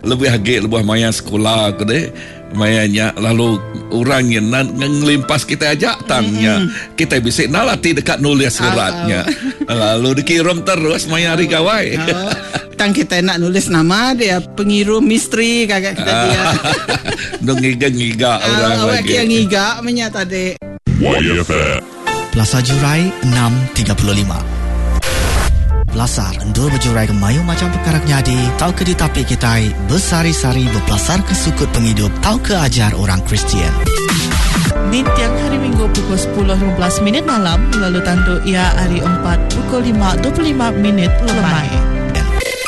lebih agak lebih maya sekolah ke deh. Mayanya lalu orang yang ngelimpas kita ajak tangnya kita bisa nalatih dekat nulis suratnya lalu dikirim terus maya hari gawai tang kita nak nulis nama dia pengirim misteri kakak kita dia dong ngiga orang lagi yang ngiga menyata deh Plaza Jurai 635 Belasar endul berjurai ke mayu macam perkara nyadi tau ke ditapik kita bersari-sari berpelasar ke sukut penghidup tau ke ajar orang Kristian di tiang hari Minggu pukul 10.15 malam lalu tantu ia hari 4 pukul 5.25 lemai